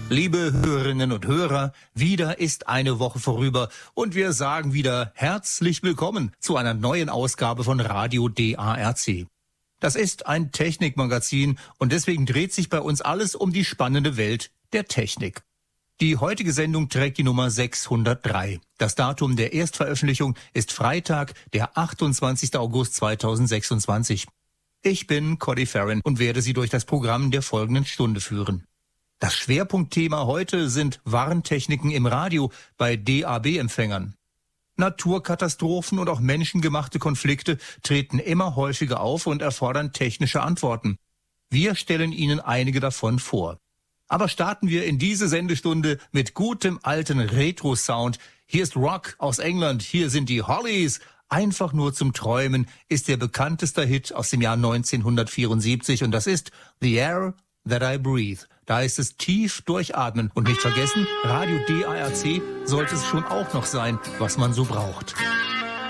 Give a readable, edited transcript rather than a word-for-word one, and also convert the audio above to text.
Liebe Hörerinnen und Hörer, wieder ist eine Woche vorüber und wir sagen wieder herzlich willkommen zu einer neuen Ausgabe von Radio DARC. Das ist ein Technikmagazin und deswegen dreht sich bei uns alles um die spannende Welt der Technik. Die heutige Sendung trägt die Nummer 603. Das Datum der Erstveröffentlichung ist Freitag, der 28. August 2026. Ich bin Cody Farron und werde Sie durch das Programm der folgenden Stunde führen. Das Schwerpunktthema heute sind Warntechniken im Radio bei DAB-Empfängern. Naturkatastrophen und auch menschengemachte Konflikte treten immer häufiger auf und erfordern technische Antworten. Wir stellen Ihnen einige davon vor. Aber starten wir in diese Sendestunde mit gutem alten Retro-Sound. Hier ist Rock aus England, hier sind die Hollies. Einfach nur zum Träumen ist der bekannteste Hit aus dem Jahr 1974 und das ist The Air That I Breathe. Da ist es tief durchatmen und nicht vergessen, Radio DARC sollte es schon auch noch sein, was man so braucht.